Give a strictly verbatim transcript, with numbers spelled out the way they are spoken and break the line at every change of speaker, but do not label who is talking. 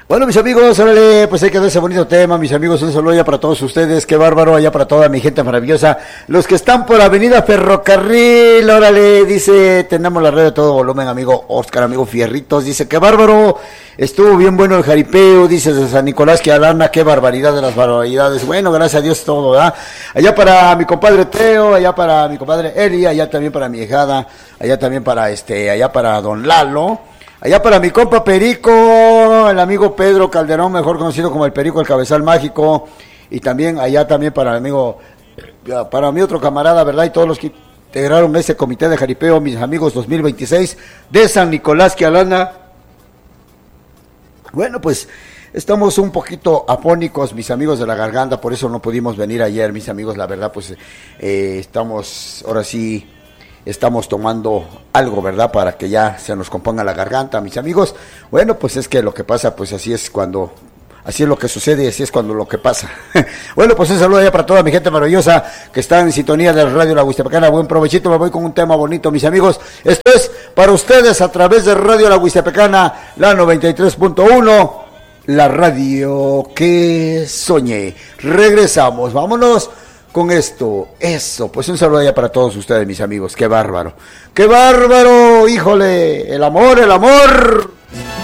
Bueno, mis amigos, órale, pues hay que dar ese bonito tema, mis amigos, un saludo allá para todos ustedes, qué bárbaro, allá para toda mi gente maravillosa, los que están por Avenida Ferrocarril, órale, dice, tenemos la red de todo volumen, amigo Oscar, amigo Fierritos, dice, qué bárbaro, estuvo bien bueno el jaripeo, dice de San Nicolás que Alana, qué barbaridad de las barbaridades, bueno, gracias a Dios todo, ¿verdad? Allá para mi compadre Teo, allá para mi compadre Eli, allá también para mi hijada, allá también para este, allá para Don Lalo, allá para mi compa Perico, el amigo Pedro Calderón, mejor conocido como el Perico, el Cabezal Mágico, y también allá también para el amigo, para mi otro camarada, ¿verdad? Y todos los que integraron ese comité de jaripeo, mis amigos dos mil veintiséis de San Nicolás Quialana. Bueno, pues estamos un poquito afónicos, mis amigos de la garganta, por eso no pudimos venir ayer, mis amigos, la verdad, pues eh, estamos, ahora sí, estamos tomando algo, ¿verdad? Para que ya se nos componga la garganta, mis amigos. Bueno, pues es que lo que pasa, pues así es cuando, así es lo que sucede, así es cuando lo que pasa. Bueno, pues un saludo allá para toda mi gente maravillosa que está en sintonía de Radio La Huistepecana. Buen provechito, me voy con un tema bonito, mis amigos. Esto es para ustedes a través de Radio La Huistepecana, la noventa y tres punto uno, la radio que soñé. Regresamos, vámonos con esto, eso, pues un saludo allá para todos ustedes, mis amigos, qué bárbaro, qué bárbaro, híjole, el amor, el amor.